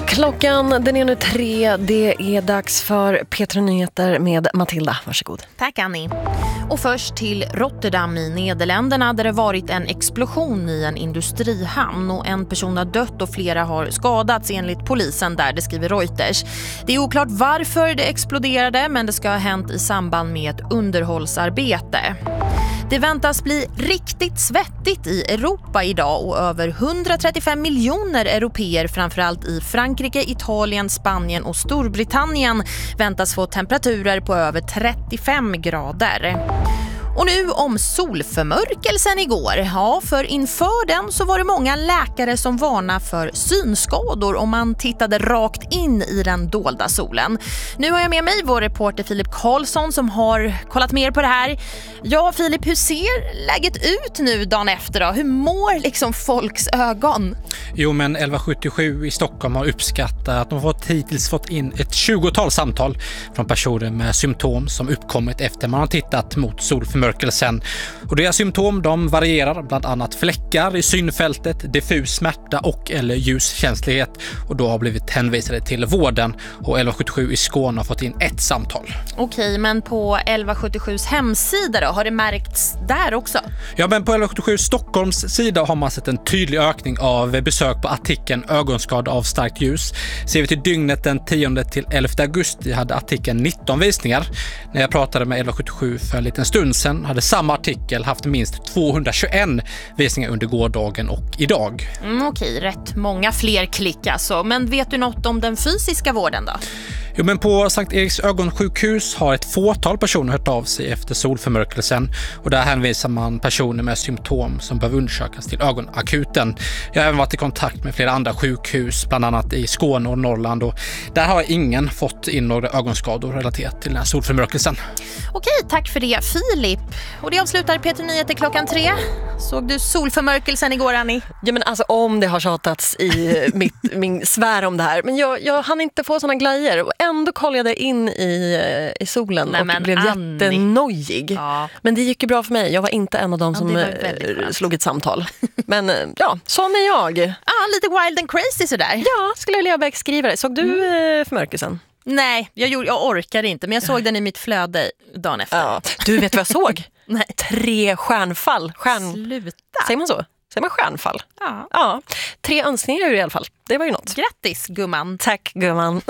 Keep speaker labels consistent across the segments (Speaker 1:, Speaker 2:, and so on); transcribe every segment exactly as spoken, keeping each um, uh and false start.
Speaker 1: Klockan den är nu tre. Det är dags för P tre Nyheter med Matilda. Varsågod.
Speaker 2: Tack Annie. Och först till Rotterdam i Nederländerna där det varit en explosion i en industrihamn och en person har dött och flera har skadats enligt polisen där, det skriver Reuters. Det är oklart varför det exploderade, men det ska ha hänt i samband med ett underhållsarbete. Det väntas bli riktigt svettigt i Europa idag och över hundratrettiofem miljoner europeer, framförallt i Frankrike, Italien, Spanien och Storbritannien, väntas få temperaturer på över trettiofem grader. Och nu om solförmörkelsen igår. Ja, för inför den så var det många läkare som varnade för synskador om man tittade rakt in i den dolda solen. Nu har jag med mig vår reporter Filip Karlsson som har kollat mer på det här. Ja, Filip, hur ser läget ut nu dagen efter då? Hur mår liksom folks ögon?
Speaker 3: Jo, men elva sjuttiosju i Stockholm har uppskattat att de fått hittills fått in ett tjugotal samtal från personer med symptom som uppkommit efter man har tittat mot solförmörkelsen. Och deras symptom de varierar, bland annat fläckar i synfältet, diffus smärta och eller ljuskänslighet, och då har blivit hänvisade till vården. Och elva sjuttiosju i Skåne har fått in ett samtal.
Speaker 2: Okej, men på elva sjuttiosjus hemsida då, har det märkts där också?
Speaker 3: Ja, men på elva sjuttiosju Stockholms sida har man sett en tydlig ökning av besök på artikeln ögonskada av starkt ljus. Ser vi till dygnet den tionde till elfte augusti hade artikeln nitton visningar. När jag pratade med elva sjuttiosju för en liten stund sedan hade samma artikel haft minst tvåhundratjugoett visningar under gårdagen och idag.
Speaker 2: Mm, okej, rätt många fler klick alltså. Men vet du något om den fysiska vården då?
Speaker 3: Jo, men på Sankt Eriks ögonsjukhus har ett fåtal personer hört av sig efter solförmörkelsen, och där hänvisar man personer med symptom som behöver undersökas till ögonakuten. Jag har även varit i kontakt med flera andra sjukhus, bland annat i Skåne och Norrland, och där har ingen fått in några ögonskador relaterat till den här solförmörkelsen.
Speaker 2: Okej, tack för det Filip. Och det avslutar P tre Nyheter klockan tre. Såg du solförmörkelsen igår, Annie?
Speaker 1: Ja, men alltså om det har tjatats i mitt, min svär om det här. Men jag, jag hann inte få såna glajjor och ändå kollade in i, i solen. Nej, och men blev Annie. jättenojig. Ja. Men det gick ju bra för mig. Jag var inte en av dem som ja, slog ett samtal. Men ja, sån är jag.
Speaker 2: Ja, lite wild and crazy sådär.
Speaker 1: Ja, skulle jag vilja beskriva det. Såg du mm. förmörkelsen?
Speaker 2: Nej, jag, gjorde, jag orkade inte. Men jag såg den i mitt flöde dagen efter.
Speaker 1: Ja. Du vet vad jag såg?
Speaker 2: Nej.
Speaker 1: Tre stjärnfall. Stjärn...
Speaker 2: Sluta.
Speaker 1: Säger man så? Säger man stjärnfall?
Speaker 2: Ja.
Speaker 1: Ja. Tre önskningar i alla fall. Det var ju något.
Speaker 2: Grattis, gumman.
Speaker 1: Tack, gumman.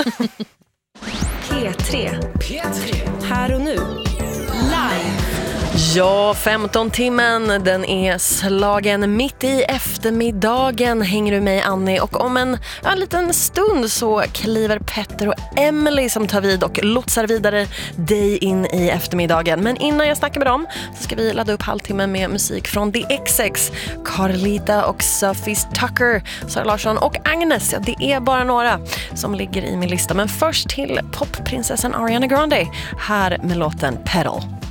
Speaker 4: P tre. P tre. Här och nu. Live.
Speaker 1: Ja, femton timmen, den är slagen mitt i eftermiddagen. Hänger du med, Annie? Och om en, ja, en liten stund så kliver Petter och Emily som tar vid och lotsar vidare dig in i eftermiddagen. Men innan jag snackar med dem så ska vi ladda upp halvtimmen med musik från The X X, Carlita och Sophie Tucker, Sara Larsson och Agnes. Ja, det är bara några som ligger i min lista. Men först till popprinsessan Ariana Grande, här med låten Pedal.